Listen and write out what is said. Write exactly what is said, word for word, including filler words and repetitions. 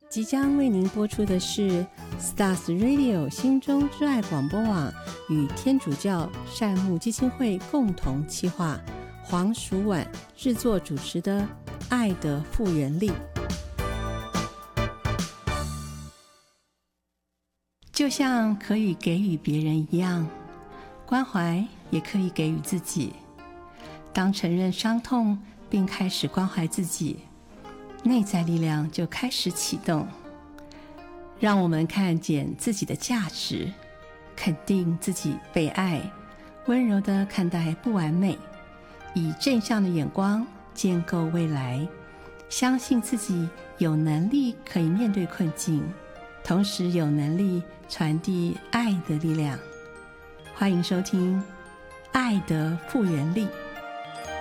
即将为您播出的是 Stars Radio 心中之爱广播网与天主教善牧基金会共同企划，黄淑婉制作主持的爱的复原力。就像可以给予别人一样，关怀也可以给予自己。当承认伤痛并开始关怀自己，内在力量就开始启动，让我们看见自己的价值，肯定自己被爱，温柔地看待不完美，以正向的眼光建构未来，相信自己有能力可以面对困境，同时有能力传递爱的力量。欢迎收听《爱的复原力》。